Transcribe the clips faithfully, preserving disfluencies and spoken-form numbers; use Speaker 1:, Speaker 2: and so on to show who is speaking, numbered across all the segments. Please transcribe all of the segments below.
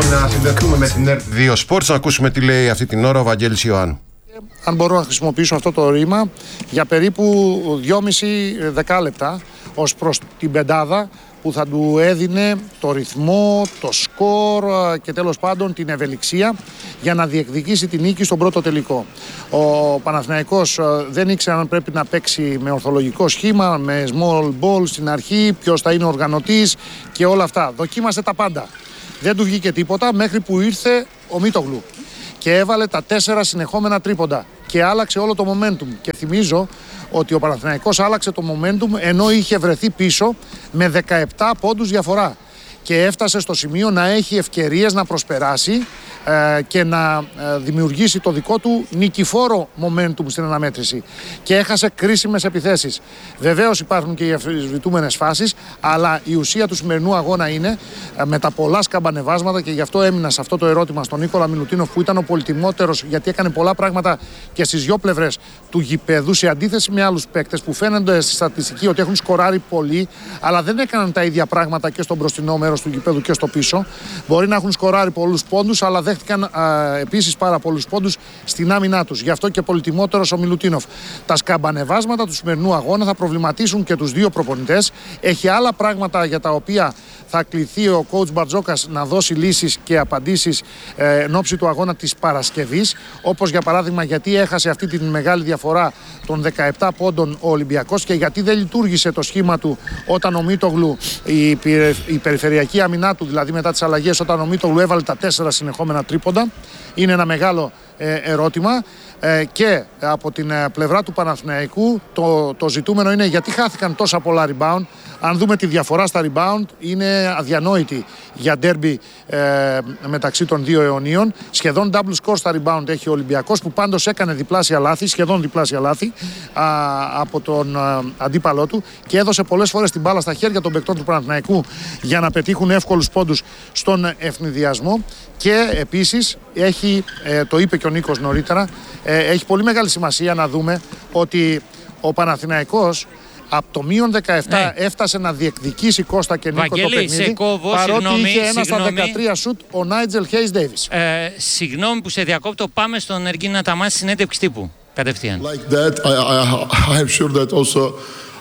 Speaker 1: να συνδεθούμε με την ΕΡΤ δύο Sports, να ακούσουμε τι λέει αυτή την ώρα ο Βαγγέλης Ιωάννου.
Speaker 2: Αν μπορώ να χρησιμοποιήσω αυτό το ρήμα για περίπου δυόμιση δεκάλεπτα ως προς την πεντάδα που θα του έδινε το ρυθμό, το σκορ και τέλος πάντων την ευελιξία για να διεκδικήσει την νίκη στον πρώτο τελικό. Ο Παναθηναϊκός δεν ήξερε αν πρέπει να παίξει με ορθολογικό σχήμα, με small ball στην αρχή, ποιος θα είναι ο οργανωτής και όλα αυτά. Δοκίμασε τα πάντα. Δεν του βγήκε τίποτα μέχρι που ήρθε ο Μίτογλου και έβαλε τα τέσσερα συνεχόμενα τρίποντα και άλλαξε όλο το momentum. Και θυμίζω ότι ο Παναθηναϊκός άλλαξε το momentum ενώ είχε βρεθεί πίσω με δεκαεπτά πόντους διαφορά και έφτασε στο σημείο να έχει ευκαιρίες να προσπεράσει ε, και να ε, δημιουργήσει το δικό του νικηφόρο momentum στην αναμέτρηση και έχασε κρίσιμες επιθέσεις. Βεβαίως υπάρχουν και οι αμφισβητούμενες φάσεις, αλλά η ουσία του σημερινού αγώνα είναι ε, με τα πολλά σκαμπανεβάσματα, και γι' αυτό έμεινα σε αυτό το ερώτημα στον Νίκολα Μιλουτίνοφ, που ήταν ο πολυτιμότερος γιατί έκανε πολλά πράγματα και στις δυο πλευρές του γηπέδου, σε αντίθεση με άλλους παίκτες που φαίνονται στη στατιστική ότι έχουν σκοράρει πολύ αλλά δεν έκαναν τα ίδια πράγματα και στο μπροστινό μέρος του γηπέδου και στο πίσω. Μπορεί να έχουν σκοράρει πολλούς πόντους, αλλά δέχτηκαν α, επίσης πάρα πολλούς πόντους στην άμυνά τους. Γι' αυτό και πολυτιμότερος ο Μιλουτίνοφ. Τα σκαμπανεβάσματα του σημερινού αγώνα θα προβληματίσουν και τους δύο προπονητές. Έχει άλλα πράγματα για τα οποία θα κληθεί ο coach Μπαρτζόκας να δώσει λύσεις και απαντήσεις ε, εν ώψη του αγώνα της Παρασκευής. Όπως για παράδειγμα, γιατί έχασε αυτή τη μεγάλη διαφορά των δεκαεπτά πόντων ο Ολυμπιακός και γιατί δεν λειτουργήσε το σχήμα του όταν ο Μίτογλου, η, η περιφερειακή άμυνά του, δηλαδή μετά τις αλλαγές, όταν ο Μίτογλου έβαλε τα τέσσερα συνεχόμενα τρίποντα. Είναι ένα μεγάλο ε, ερώτημα. Ε, και από την ε, πλευρά του Παναθηναϊκού το, το ζητούμενο είναι γιατί χάθηκαν τόσα πολλά rebound. Αν δούμε τη διαφορά στα rebound, είναι αδιανόητη για ντέρμπι ε, μεταξύ των δύο αιωνίων. Σχεδόν double score στα rebound έχει ο Ολυμπιακός, που πάντως έκανε διπλάσια λάθη, σχεδόν διπλάσια λάθη α, από τον α, αντίπαλό του, και έδωσε πολλές φορές την μπάλα στα χέρια των παικτών του Παναθηναϊκού για να πετύχουν εύκολους πόντους στον ευνηδιασμό. Και επίσης έχει, ε, το είπε και ο Νίκος νωρίτερα, ε, έχει πολύ μεγάλη σημασία να δούμε ότι ο Παναθηναϊκός από το μείον δεκαεπτά ναι. έφτασε να διεκδικήσει, Κώστα και Νίκο,
Speaker 3: Βαγγέλη,
Speaker 2: το παιχνίδι,
Speaker 3: σε κόβω,
Speaker 2: παρότι
Speaker 3: συγγνώμη,
Speaker 2: είχε ένα
Speaker 3: συγγνώμη.
Speaker 2: στα δεκατρία σουτ ο Νάιτζελ Χέις Ντέιβις.
Speaker 3: Ε, συγγνώμη που σε διακόπτω, πάμε στον Εργίνα Αταμάση, συνέντευξη τύπου. Κατευθείαν.
Speaker 4: Like that, I, I, I'm sure that also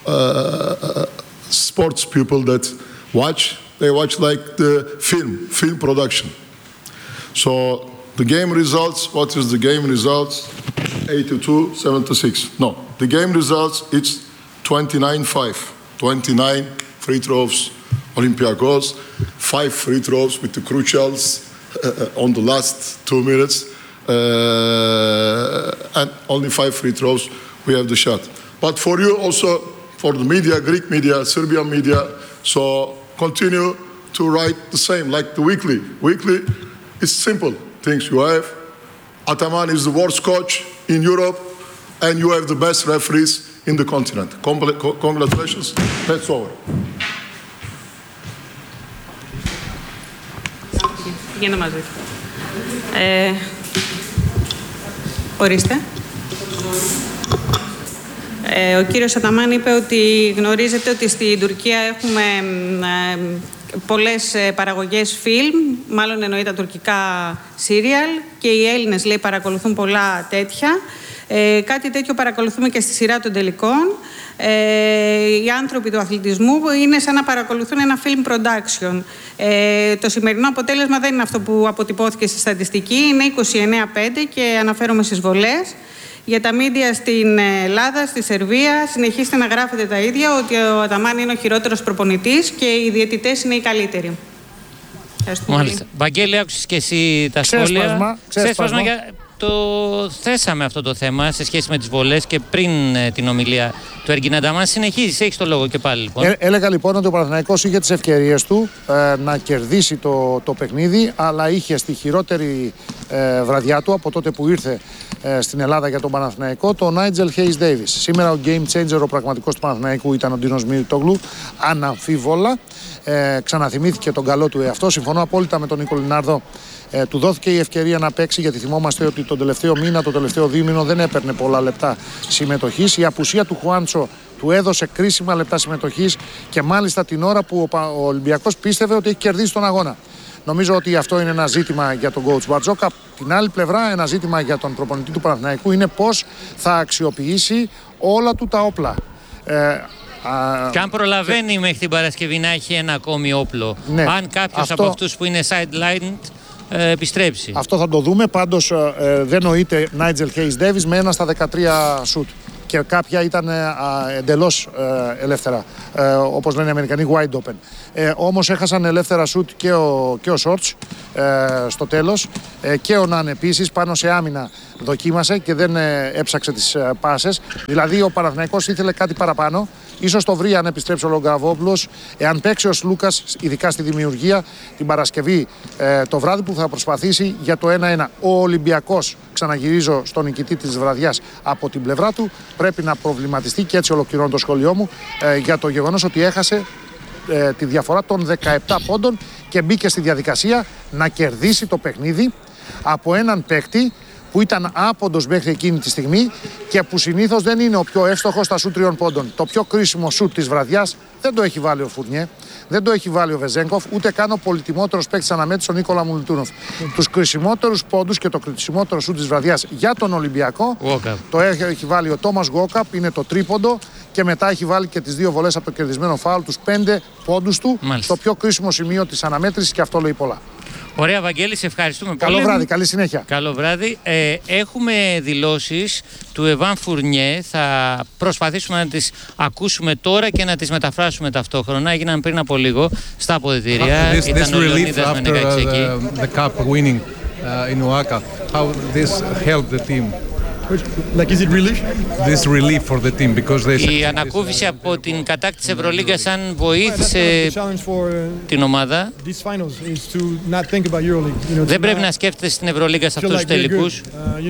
Speaker 4: uh, sports people that watch, they watch like the film, film production. So the game results, what is the game results? eighty-two seventy-six. No, the game results, it's twenty-nine five. twenty-nine free throws, Olympiacos, five free throws with the crucials uh, on the last two minutes, uh, and only five free throws, we have the shot. But for you also, for the media, Greek media, Serbian media, so continue to write the same, like the weekly. Weekly, it's simple things you have. Ataman is the worst coach in Europe, and you have the best referees in the continent. Congratulations. That's over.
Speaker 5: Πηγαίνω μαζί. Ε, ορίστε. Ε, ο κύριος Αταμάν είπε ότι γνωρίζετε ότι στην Τουρκία έχουμε ε, πολλές παραγωγές φιλμ, μάλλον εννοεί τα τουρκικά serial, και οι Έλληνες, λέει, παρακολουθούν πολλά τέτοια. Ε, κάτι τέτοιο παρακολουθούμε και στη σειρά των τελικών. Ε, οι άνθρωποι του αθλητισμού είναι σαν να παρακολουθούν ένα film production. Ε, το σημερινό αποτέλεσμα δεν είναι αυτό που αποτυπώθηκε στη στατιστική, είναι είκοσι εννέα πέντε και αναφέρομαι στις βολές. Για τα μίντια στην Ελλάδα, στη Σερβία, συνεχίστε να γράφετε τα ίδια, ότι ο Αταμάν είναι ο χειρότερος προπονητής και οι διαιτητές είναι οι καλύτεροι.
Speaker 3: Μάλιστα. Βαγγέλη, άκουσες και εσύ τα σχόλια.
Speaker 2: Ξέσπασμα.
Speaker 3: Ξέσπασμα. Για... Το θέσαμε αυτό το θέμα σε σχέση με τις βολές και πριν ε, την ομιλία του Εργίνα Αταμάν. Συνεχίζεις, έχεις το λόγο και πάλι. Λοιπόν. Ε,
Speaker 2: έλεγα λοιπόν ότι ο Παναθηναϊκός είχε τις ευκαιρίες του ε, να κερδίσει το, το παιχνίδι, αλλά είχε στη χειρότερη ε, βραδιά του από τότε που ήρθε ε, στην Ελλάδα για τον Παναθηναϊκό το Νάιτζελ Χέις Ντέιβις. Σήμερα ο game changer, ο πραγματικός του Παναθηναϊκού, ήταν ο Ντίνος Μιτογλου, αναμφίβολα. Ε, ξαναθυμήθηκε τον καλό του εαυτό. Συμφωνώ απόλυτα με τον Νίκο Λινάρδο. Ε, του δόθηκε η ευκαιρία να παίξει, γιατί θυμόμαστε ότι τον τελευταίο μήνα, το τελευταίο δίμηνο δεν έπαιρνε πολλά λεπτά συμμετοχής. Η απουσία του Χουάντσο του έδωσε κρίσιμα λεπτά συμμετοχής και μάλιστα την ώρα που ο Ολυμπιακός πίστευε ότι έχει κερδίσει τον αγώνα. Νομίζω ότι αυτό είναι ένα ζήτημα για τον coach Μπαρτζόκα. Την άλλη πλευρά, ένα ζήτημα για τον προπονητή του Παναθηναϊκού είναι πώς θα αξιοποιήσει όλα του τα όπλα. Ε, α,
Speaker 3: και αν προλαβαίνει και... μέχρι την Παρασκευή να έχει ένα ακόμη όπλο. Ναι, αν κάποιος αυτό... από αυτούς που είναι sidelined ε, επιστρέψει.
Speaker 2: Αυτό θα το δούμε. Πάντως ε, δεν νοείται Nigel Hayes Davis με ένα στα δεκατρία σουτ. Και κάποια ήταν ε, εντελώς ε, ελεύθερα, ε, όπως λένε οι Αμερικανοί, wide open. Ε, όμως έχασαν ελεύθερα σουτ και ο, και ο Shorts ε, στο τέλος ε, και ο Ναν επίσης πάνω σε άμυνα δοκίμασε και δεν ε, έψαξε τις ε, πάσες. Δηλαδή ο Παναθηναϊκός ήθελε κάτι παραπάνω. Ίσως το βρει αν επιστρέψει ο Λογκραβόπουλος, εάν παίξει ο Σλούκας, ειδικά στη δημιουργία την Παρασκευή ε, το βράδυ που θα προσπαθήσει για το ένα ένα. Ο Ολυμπιακός, ξαναγυρίζω στον νικητή της βραδιάς από την πλευρά του, πρέπει να προβληματιστεί, και έτσι ολοκληρώνω το σχόλιο μου, ε, για το γεγονός ότι έχασε ε, τη διαφορά των δεκαεπτά πόντων και μπήκε στη διαδικασία να κερδίσει το παιχνίδι από έναν παίκτη που ήταν άποντος μέχρι εκείνη τη στιγμή και που συνήθως δεν είναι ο πιο εύστοχος στα σουτ τριών πόντων. Το πιο κρίσιμο σουτ της βραδιάς δεν το έχει βάλει ο Φουρνιέ, δεν το έχει βάλει ο Βεζέγκοφ, ούτε καν ο πολυτιμότερος παίκτης αναμέτρησης ο Νίκολα Μουλτούνοφ. Τους κρισιμότερους πόντους και το κρισιμότερο σουτ της βραδιάς για τον Ολυμπιακό Walkup. Το έχει, έχει βάλει ο Τόμας Walkup, είναι το τρίποντο, και μετά έχει βάλει και τις δύο βολές από το κερδισμένο φάουλ, τους πέντε πόντους του. Μάλιστα. Στο πιο κρίσιμο σημείο της αναμέτρησης, και αυτό λέει πολλά.
Speaker 3: Ωραία, Βαγγέλη, σε ευχαριστούμε
Speaker 2: Καλό
Speaker 3: πολύ.
Speaker 2: Καλό βράδυ, καλή συνέχεια.
Speaker 3: Καλό βράδυ. Ε, έχουμε δηλώσεις του Εβάν Φουρνιέ. Θα προσπαθήσουμε να τις ακούσουμε τώρα και να τις μεταφράσουμε ταυτόχρονα. Έγιναν πριν από λίγο στα αποδυτήρια.
Speaker 6: This,
Speaker 3: Ήταν
Speaker 6: this
Speaker 3: ο Λεωνίδας Μενεγάκης εκεί.
Speaker 6: The, the cup winning uh, in Oaxaca, how this helped the team?
Speaker 7: Like, is it relief?
Speaker 6: This relief for the team because they...
Speaker 3: Η ανακούφιση από την κατάκτηση Ευρωλίγκας αν βοήθησε την ομάδα. Δεν πρέπει να σκέφτεσαι στην Ευρωλίγκα σε αυτούς τους τελικούς.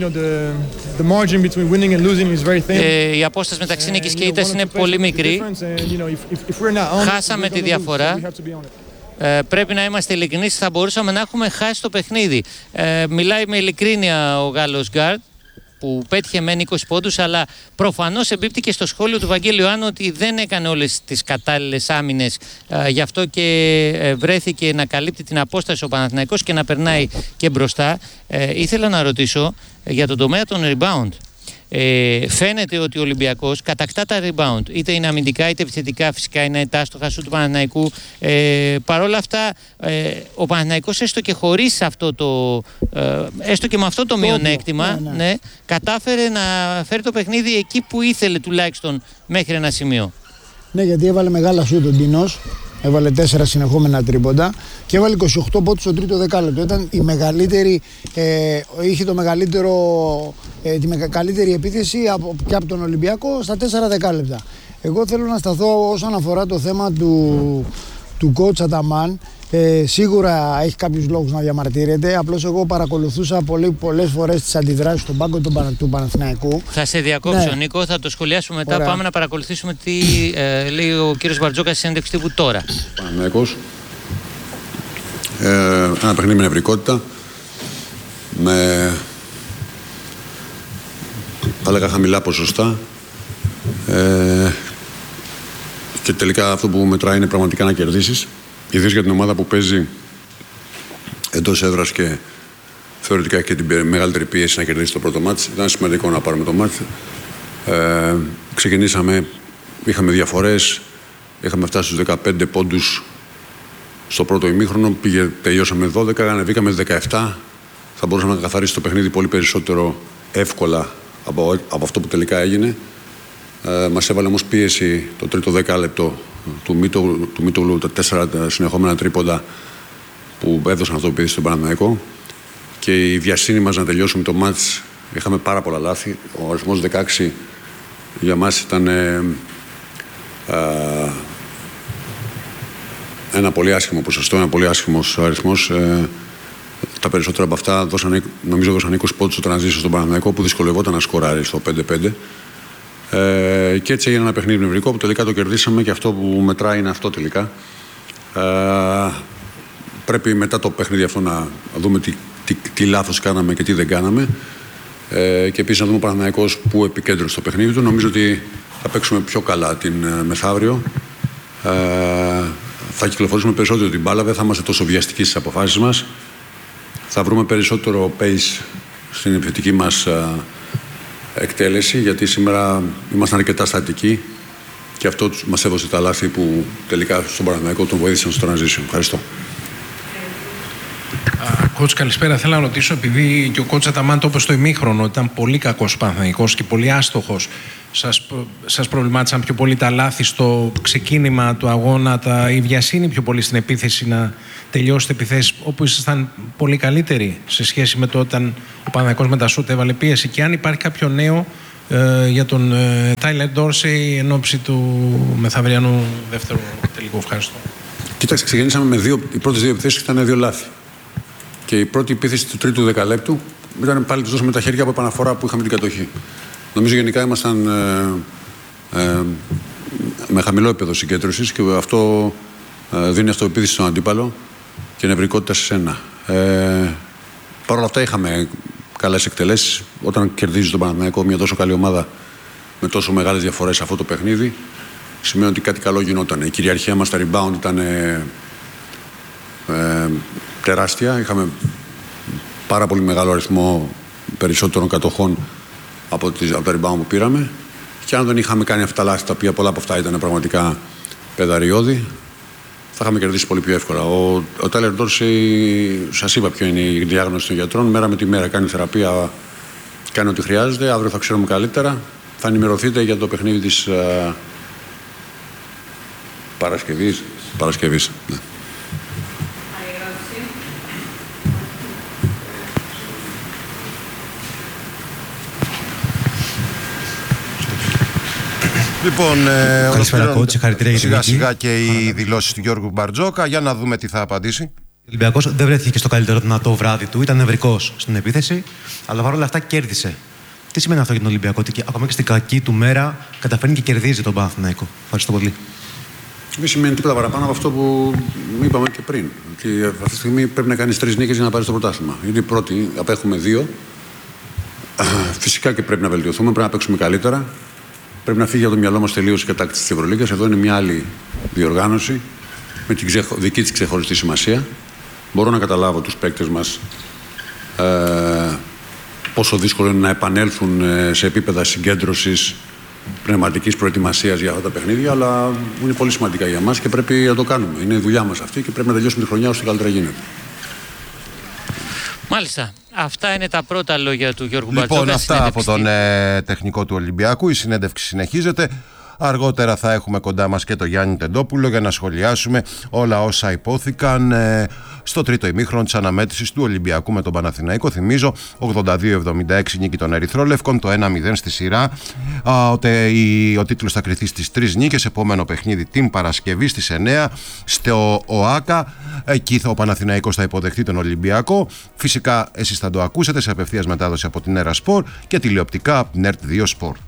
Speaker 3: Η απόσταση μεταξύ νίκης και ήττας είναι πολύ μικρή. Χάσαμε τη διαφορά. Ε, πρέπει να είμαστε ειλικρινείς, θα μπορούσαμε να έχουμε χάσει το παιχνίδι. Ε, μιλάει με ειλικρίνεια ο Γάλλος γκάρντ, που πέτυχε μεν είκοσι πόντους, αλλά προφανώς εμπίπτει και στο σχόλιο του Βαγγέλη Ιωάννου ότι δεν έκανε όλες τις κατάλληλες άμυνες. Ε, γι' αυτό και ε, βρέθηκε να καλύπτει την απόσταση ο Παναθηναϊκός και να περνάει και μπροστά. Ε, ήθελα να ρωτήσω για τον τομέα των rebound. Ε, φαίνεται ότι ο Ολυμπιακός κατακτά τα rebound, είτε είναι αμυντικά είτε επιθετικά, φυσικά είναι τα άστοχα σου του Παναθηναϊκού. Ε, Παρ' όλα αυτά, ε, ο Παναθηναϊκός έστω και χωρίς αυτό το, ε, έστω και με αυτό το μειονέκτημα, ναι, ναι. Ναι, κατάφερε να φέρει το παιχνίδι εκεί που ήθελε, τουλάχιστον μέχρι ένα σημείο.
Speaker 8: Ναι, γιατί έβαλε μεγάλα σούτ ο Ντίνος. Έβαλε τέσσερα συνεχόμενα τρίποντα και έβαλε είκοσι οκτώ πόντους στο τρίτο δεκάλεπτο. Ήταν η μεγαλύτερη, ε, είχε το μεγαλύτερο, ε, τη μεγαλύτερη επίθεση από, και από τον Ολυμπιακό στα τέσσερα δεκάλεπτα. Εγώ θέλω να σταθώ όσον αφορά το θέμα του, του coach Αταμάν. Ε, σίγουρα έχει κάποιους λόγους να διαμαρτύρεται. Απλώς εγώ παρακολουθούσα πολύ, πολλές φορές τις αντιδράσεις στον πάγκο του, του Παναθηναϊκού.
Speaker 3: Θα σε διακόψω, ναι. Νίκο, θα το σχολιάσουμε μετά. Ωραία. Πάμε να παρακολουθήσουμε τι ε, λέει ο κύριος Μπαρτζόκας στη συνέντευξη τύπου τώρα.
Speaker 9: Παναθηναϊκός. Ε, ένα παιχνίδι με νευρικότητα. Με θα λέγα χαμηλά ποσοστά. Ε, και τελικά αυτό που μετράει είναι πραγματικά να κερδίσεις. Ιδίως για την ομάδα που παίζει εντός έδρας και θεωρητικά και την μεγαλύτερη πίεση να κερδίσει το πρώτο μάτς. Ήταν σημαντικό να πάρουμε το μάτς. Ε, ξεκινήσαμε, είχαμε διαφορές, είχαμε φτάσει στους δεκαπέντε πόντους στο πρώτο ημίχρονο, πήγε, τελειώσαμε δώδεκα, ανεβήκαμε δεκαεπτά. Θα μπορούσαμε να καθαρίσει το παιχνίδι πολύ περισσότερο εύκολα από, από αυτό που τελικά έγινε. Ε, μας έβαλε όμως πίεση το τρίτο δεκάλεπτο του Μίτογλου, του Μίτογλου, τα τέσσερα συνεχόμενα τρίποντα που έδωσαν αυτό το παιδί στον Παναθηναϊκό, και η βιασύνη μας να τελειώσουμε το μάτς. Είχαμε πάρα πολλά λάθη. Ο αριθμός δεκαέξι για μας ήταν ε, ε, ένα πολύ άσχημο ποσοστό, ένα πολύ άσχημος αριθμός. Ε, τα περισσότερα από αυτά δώσαν, νομίζω δώσαν είκοσι πόντους στο τρανζίσιο στον Παναθηναϊκό, που δυσκολευόταν να σκοράρει στο πέντε πέντε. Ε, και έτσι έγινε ένα παιχνίδι νευρικό που τελικά το κερδίσαμε, και αυτό που μετράει είναι αυτό τελικά. Ε, πρέπει μετά το παιχνίδι αυτό να δούμε τι, τι, τι λάθος κάναμε και τι δεν κάναμε. Ε, και επίσης να δούμε ο Παναθηναϊκός που επικέντρωσε το παιχνίδι του. Νομίζω ότι θα παίξουμε πιο καλά την ε, μεθαύριο. Ε, θα κυκλοφορήσουμε περισσότερο την μπάλα, δεν θα είμαστε τόσο βιαστικοί στις αποφάσεις μας. Θα βρούμε περισσότερο pace στην επιθετική μας εκτέλεση, γιατί σήμερα ήμασταν αρκετά στατικοί και αυτό μας έδωσε τα λάθη που τελικά στον Παναθηναϊκό τον βοήθησαν στο transition. Ευχαριστώ.
Speaker 10: Κότς, καλησπέρα. Θέλω να ρωτήσω, επειδή και ο Κότς Αταμάν το είπε στο ημίχρονο, ήταν πολύ κακός ο Παναθηναϊκός και πολύ άστοχος. Σας, σας προβλημάτισαν πιο πολύ τα λάθη στο ξεκίνημα του αγώνα, τα, η βιασύνη πιο πολύ στην επίθεση, να τελειώσετε επιθέσεις όπου ήσασταν πολύ καλύτεροι σε σχέση με το όταν ο Παναθηναϊκός με τα σούτ έβαλε πίεση, και αν υπάρχει κάποιο νέο ε, για τον ε, Τάιλερ Ντόρσεϊ εν ώψη του μεθαυριανού δεύτερου τελικού. Ευχαριστώ.
Speaker 9: Κοίταξε, ξεκινήσαμε με δύο, οι πρώτες δύο επιθέσεις ήταν δύο λάθη. Και η πρώτη επίθεση του τρίτου δεκαλέπτου ήταν πάλι τους δώσαμε τα χέρια από επαναφορά που είχαμε την κατοχή. Νομίζω γενικά ήμασταν ε, ε, με χαμηλό επίπεδο συγκέντρωσης και αυτό ε, δίνει αυτοεπίθεση στον αντίπαλο και νευρικότητα σε σένα. Ε, Παρ' όλα αυτά είχαμε καλές εκτελέσεις. Όταν κερδίζει τον Παναθηναϊκό μια τόσο καλή ομάδα με τόσο μεγάλες διαφορές σε αυτό το παιχνίδι, σημαίνει ότι κάτι καλό γινόταν. Η κυριαρχία μας στα rebound ήταν ε, ε, τεράστια. Είχαμε πάρα πολύ μεγάλο αριθμό περισσότερων κατοχών από, τις, από τα rebound που πήραμε, και αν δεν είχαμε κάνει αυτά τα λάθη, τα οποία πολλά από αυτά ήταν πραγματικά πεδαριώδη, θα είχαμε κερδίσει πολύ πιο εύκολα. Ο, ο Τάιλερ Ντόρσεϊ, σας είπα ποιο είναι η διάγνωση των γιατρών, μέρα με τη μέρα κάνει θεραπεία, κάνει ό,τι χρειάζεται. Αύριο θα ξέρουμε καλύτερα, θα ενημερωθείτε για το παιχνίδι της uh, Παρασκευής. Παρασκευής, ναι.
Speaker 1: Λοιπόν, ε,
Speaker 11: καλησπέρα κότς, συγχαρητήρια για την
Speaker 1: σιγά
Speaker 11: νίκη.
Speaker 1: σιγά και οι δηλώσεις του Γιώργου Μπαρτζόκα. Για να δούμε τι θα απαντήσει.
Speaker 11: Ο Ολυμπιακός δεν βρέθηκε στο καλύτερο δυνατό βράδυ του, ήταν νευρικός στην επίθεση, αλλά παρόλα αυτά κέρδισε. Τι σημαίνει αυτό για τον Ολυμπιακό, ότι ακόμα και στην κακή του μέρα καταφέρνει και κερδίζει τον Παναθηναϊκό? Ευχαριστώ πολύ.
Speaker 9: Δεν σημαίνει τίποτα παραπάνω από αυτό που είπαμε και πριν. Ότι αυτή τη στιγμή πρέπει να κάνεις τρεις νίκες για να πάρεις το πρωτάθλημα. Είναι η πρώτη, απέχουμε δύο. Φυσικά και πρέπει να βελτιωθούμε, πρέπει να παίξουμε καλύτερα. Πρέπει να φύγει από το μυαλό μας τελείως η κατάκτηση της Ευρωλίγκας. Εδώ είναι μια άλλη διοργάνωση με την ξεχω... δική της ξεχωριστή σημασία. Μπορώ να καταλάβω τους παίκτες μας ε, πόσο δύσκολο είναι να επανέλθουν σε επίπεδα συγκέντρωσης, πνευματικής προετοιμασίας για αυτά τα παιχνίδια, αλλά είναι πολύ σημαντικά για μας και πρέπει να το κάνουμε. Είναι η δουλειά μας αυτή και πρέπει να τελειώσουμε τη χρονιά όσο καλύτερα γίνεται.
Speaker 3: Μάλιστα. Αυτά είναι τα πρώτα λόγια του Γιώργου
Speaker 1: Λοιπόν,
Speaker 3: Μπαρτζόκα.
Speaker 1: αυτά από τον ε, τεχνικό του Ολυμπιακού. Η συνέντευξη συνεχίζεται. Αργότερα θα έχουμε κοντά μας και τον Γιάννη Τεντόπουλο για να σχολιάσουμε όλα όσα υπόθηκαν ε, στο τρίτο ημίχρονο της αναμέτρησης του Ολυμπιακού με τον Παναθηναϊκό. Θυμίζω, ογδόντα δύο εβδομήντα έξι νίκη των Ερυθρόλευκων, το ένα μηδέν στη σειρά. Α, ο, η, ο τίτλος θα κριθεί στις τρεις νίκες. Επόμενο παιχνίδι την Παρασκευή στις εννέα στο ΟΑΚΑ. Εκεί θα, ο Παναθηναϊκός θα υποδεχτεί τον Ολυμπιακό. Φυσικά εσείς θα το ακούσετε σε απευθείας μετάδοση από την Έρα Σπορ και τηλεοπτικά από την ΕΡΤ δύο Σπορ.